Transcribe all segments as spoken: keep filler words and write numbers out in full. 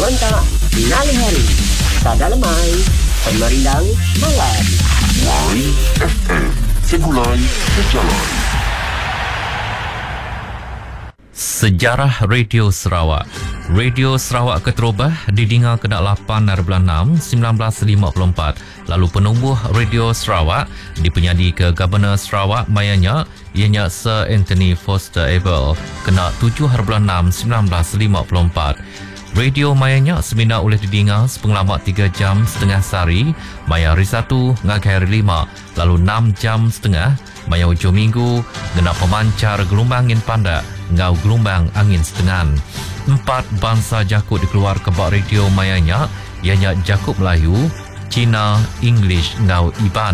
Berontak Nali Hari. Sada Lemai Pemerindang Malam. Y F M Semulai Berjalan. Sejarah Radio Sarawak. Radio Sarawak Keterubah didengar kena lapan bulan enam sembilan belas lima puluh empat. Lalu penubuh Radio Sarawak dipenyadi ke Governor Sarawak mayanya ianya Sir Anthony Foster Abel kena tujuh bulan enam sembilan belas lima puluh empat. Radio mayanya semina oleh didengar sepengalamat tiga jam setengah sehari, maya hari satu ngagai hari lima, lalu enam jam setengah, maya hujung minggu, gena pemancar gelombang angin pandak, ngau gelombang angin setengah. Empat bangsa jakut dikeluar ke bak radio mayanya, ianya Jakut Melayu, Cina, English, ngau Iban.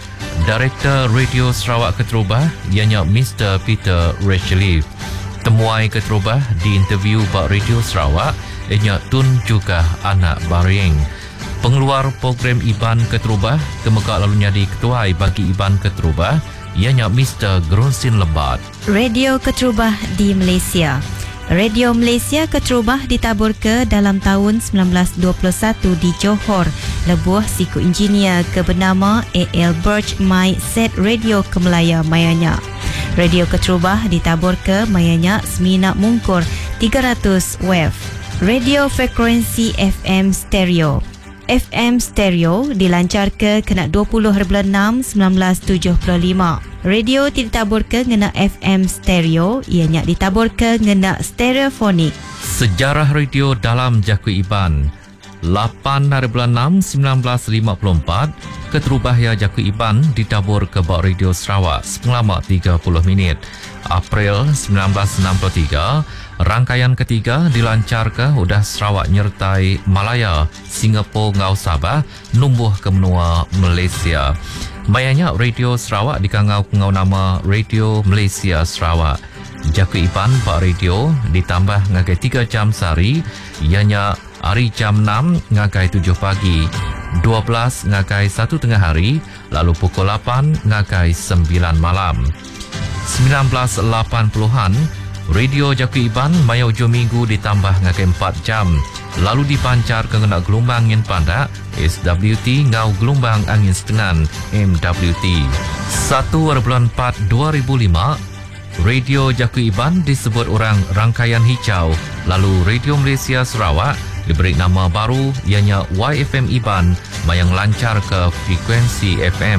Director Radio Sarawak Keterubah, ianya Mister Peter Rachelief. Temuai Keterubah di interview bak Radio Sarawak, ianya Tun juga anak Baring. Pengeluar program Iban Keterubah, kemekak lalu nyadi ketuai bagi Iban Keterubah, ianya Mister Grunsin Lebat. Radio Keterubah di Malaysia. Radio Malaysia Keterubah ditabur ke dalam tahun sembilan belas dua puluh satu di Johor, lebuh siku engineer ke bernama A L Birch My Set Radio ke Melaya mayanya. Radio Keterubah ditabur ke mayanya semina mungkur tiga ratus W F. Radio Frekuensi F M Stereo. F M Stereo dilancar ke kena dua puluh bulan enam sembilan belas tujuh puluh lima. Radio ditabur ke ngena F M Stereo, ianya ditabur ke ngena stereofonik. Sejarah radio dalam Jakut Iban. lapan bulan enam sembilan belas lima puluh empat, Keterubah ya Jakut Iban ditabur ke bak Radio Sarawak sepengalamat tiga puluh minit. April sembilan belas enam puluh tiga, rangkaian ketiga dilancar ke udah Sarawak nyertai Malaya, Singapura ngau Sabah, numbuh ke menua Malaysia. Mayanya Radio Sarawak dikangau ngau nama Radio Malaysia Sarawak. Jakut Iban bak radio ditambah ngagai tiga jam sehari, ianya hari jam enam ngagai tujuh pagi, dua belas ngagai satu tengah hari, lalu pukul lapan ngagai sembilan malam. sembilan belas lapan puluhan, Radio Jakut Iban maya hujung minggu ditambah ngagai empat jam, lalu dipancar ke ngena gelombang angin pandak S W T ngau gelombang angin setengah M W T. satu bulan empat dua ribu lima, Radio Jakut Iban disebut orang rangkaian hijau, lalu Radio Malaysia Sarawak diberi nama baru ianya Y F M Iban mayang lancar ke frekuensi F M.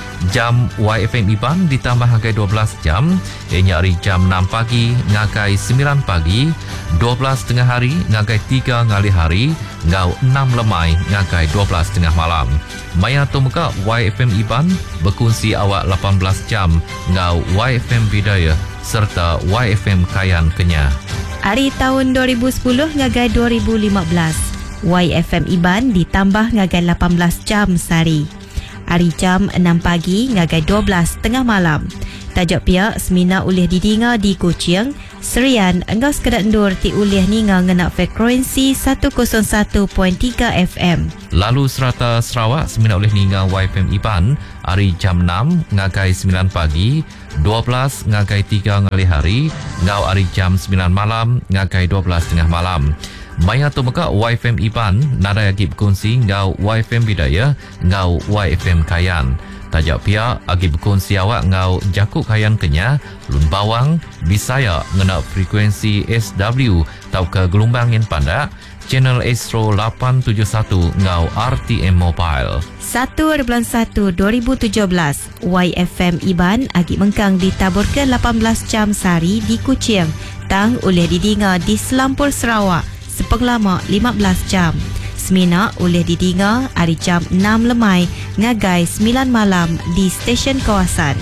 Jam Y F M Iban ditambah ngagai dua belas jam, ianya hari jam enam pagi ngagai sembilan pagi, dua belas tengah hari ngagai tiga ngali hari, ngau enam lemai ngagai dua belas tengah malam. Maya tumeka Y F M Iban berkongsi awak lapan belas jam, ngau Y F M Bidayah serta Y F M Kayan Kenyah. Hari tahun dua ribu sepuluh ngagai dua ribu lima belas, Y F M Iban ditambah ngagai lapan belas jam sehari. Hari jam enam pagi ngagai dua belas tengah malam. Tajuk pihak semina oleh didengar di Kuching, Serian, engkau sekedar endur ti oleh ninga ngena frekuensi seratus satu perpuluhan tiga F M. Lalu serata Sarawak semina oleh ninga Y F M Iban hari jam enam ngagai sembilan pagi, dua belas ngagai tiga ngali hari, ngau hari jam sembilan malam ngagai dua belas tengah malam. Maya tu maka Y F M Iban nada agi berkongsi ngau Y F M Bidayah ngau Y F M Kayan. Tajak pihak agi berkongsi awak ngau Jakut Kayan Kenyah, Lun Bawang, Bisaya ngena frekuensi S W tau ke gelombang angin pandak, channel Astro lapan tujuh satu ngau R T M Mobile. satu bulan satu dua ribu tujuh belas, Y F M Iban agi mengkang ditabur ke lapan belas jam sehari di Kuching, tang oleh didengar di Selampur Sarawak sepengalamat lima belas jam. Semina oleh didengar hari jam enam lemai ngagai sembilan malam di stesen kawasan.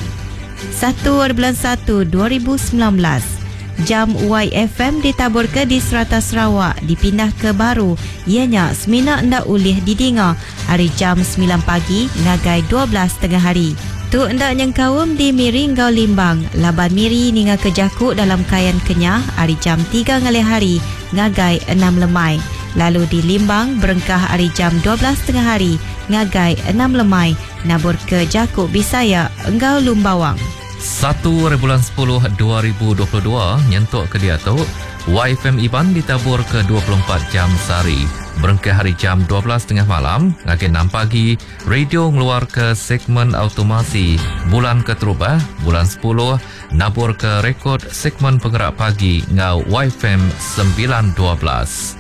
satu bulan satu dua ribu sembilan belas, jam Y F M ditabur ke di Serata Sarawak dipindah ke baru, ianya semina hendak oleh didengar hari jam sembilan pagi ngagai dua belas tengah hari. Tu hendak nyengkawum di Miri ngau Limbang, laban Miri ninga ke Jakut dalam Kayan Kenyah hari jam tiga ngali hari ngagai enam lemai. Lalu di Limbang berengkah hari jam dua belas tengah hari ngagai enam lemai, nabur ke Jakut Bisaya engkau Lumbawang. satu bulan sepuluh dua ribu dua puluh dua nyentuk ke dia tu Y F M Iban ditabur ke dua puluh empat jam sehari. Berengkai hari jam dua belas tiga puluh malam, ngaki enam pagi, radio ngeluar ke segmen automasi. Bulan keterubah, bulan sepuluh, nabur ke rekod segmen penggerak pagi ngau Y F M sembilan dua belas.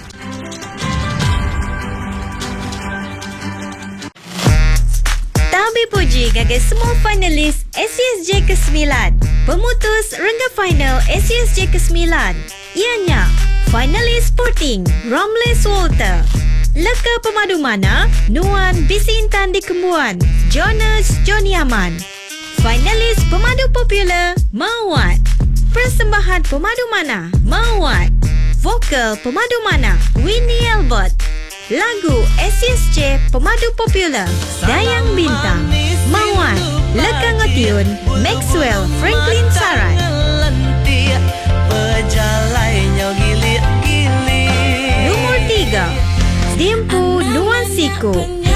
Tabi puji gagal semua finalis S C S J ke sembilan. Pemutus rengga final S C S J ke sembilan. Ianya finalis Sporting Ramles Walter, Leka Pemadu Mana Nuan Bisi Intan di Kembuan Jonas Johnny Aman. Finalis Pemadu Popular Mawat, Persembahan Pemadu Mana Mawat, Vokal Pemadu Mana Winnie Albert. Lagu S C S J Pemadu Popular Dayang Bintang Mawat, Leka Ngotiun Maxwell Franklin Saran. Nomor tiga, Dempu Nuan Siku